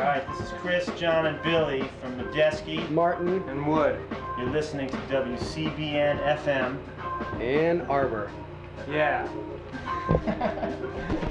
Alright, this is Chris, John, and Billy from Medeski, Martin, and Wood. You're listening to WCBN FM. Ann Arbor. Yeah.